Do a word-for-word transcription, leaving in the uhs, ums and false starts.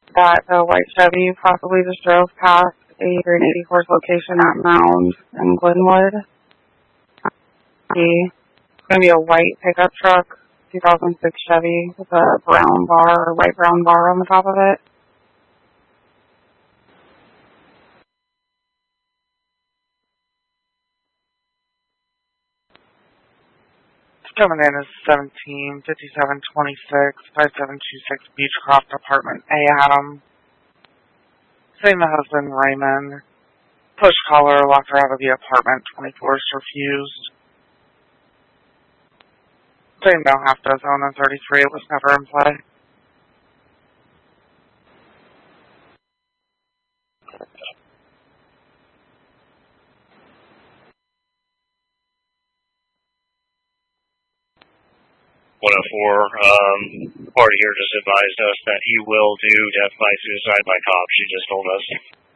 that the white Chevy possibly just drove past a Grade eighty-four's location at Mound and Glenwood. It's going to be a white pickup truck, two thousand six Chevy with a brown bar, or light brown bar on the top of it. Coming in is seventeen fifty-seven twenty-six, five seven two six Beechcroft Apartment A, Adam. Saying the husband, Raymond, push collar, locked her out of the apartment, twenty-four's refused. Saying no half dozen and thirty-three, it was never in play. one oh four, um, the party here just advised us that he will do death by suicide by cop. She just told us.